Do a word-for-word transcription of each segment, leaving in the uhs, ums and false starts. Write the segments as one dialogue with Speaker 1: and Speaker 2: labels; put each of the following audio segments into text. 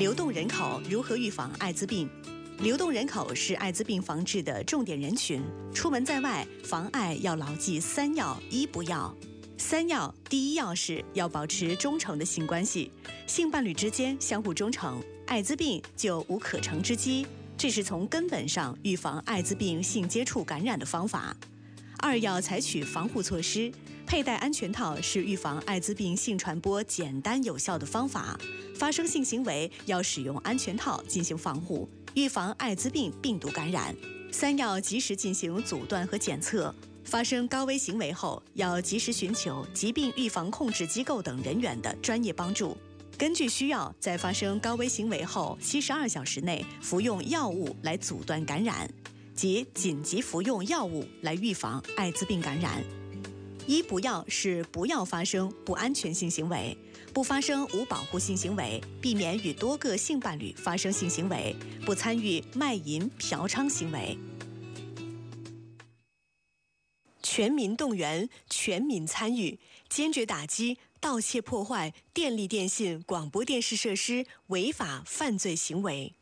Speaker 1: 流动人口如何预防艾滋病？流动人口是艾滋病防治的重点人群，出门在外防艾要牢记三要一不要。三要，第一要是要保持忠诚的性关系，性伴侣之间相互忠诚，艾滋病就无可乘之机，这是从根本上预防艾滋病性接触感染的方法。二要采取防护措施，佩戴安全套是预防艾滋病性传播简单有效的方法，发生性行为要使用安全套进行防护，预防艾滋病病毒感染。三要及时进行阻断和检测，发生高危行为后要及时寻求疾病预防控制机构等人员的专业帮助，根据需要在发生高危行为后七十二小时内服用药物来阻断感染，即紧急服用药物来预防艾滋病感染。一不要是不要发生不安全性行为，不发生无保护性行为，避免与多个性伴侣发生性行为，不参与卖淫嫖娼行为。全民动员，全民参与，坚决打击盗窃破坏电力电信广播电视设施违法犯罪行为。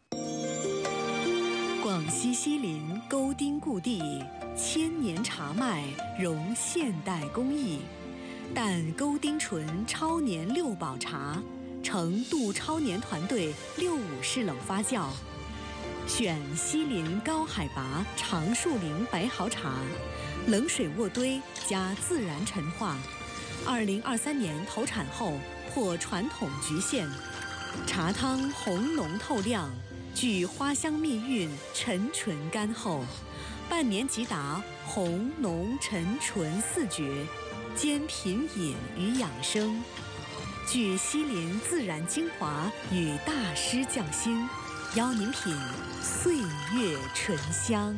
Speaker 1: 广西西林沟丁故地，千年茶麦融现代工艺，但沟丁醇超年六保茶，成杜超年团队六五式冷发酵，选西林高海拔长树林白毫茶，冷水渥堆加自然陈化。二零二三年投产后破传统局限，茶汤红浓透亮，具花香蜜韵，沉醇甘厚，半年即达红浓沉醇四绝，兼品饮与养生，具西林自然精华与大师匠心，邀您品岁月醇香。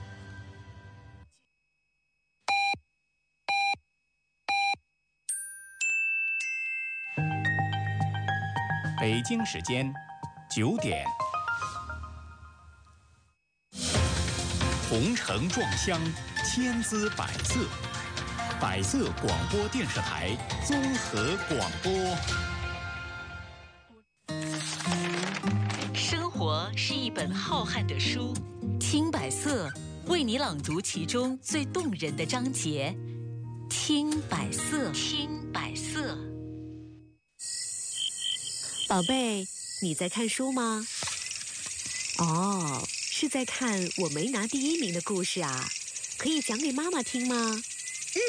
Speaker 2: 北京时间九点。红尘撞香，千姿百色，百色广播电视台综合广播。
Speaker 3: 生活是一本浩瀚的书，听百色为你朗读其中最动人的章节。听百色，听百色。
Speaker 1: 宝贝，你在看书吗？哦，是在看我没拿第一名的故事啊，可以讲给妈妈听吗？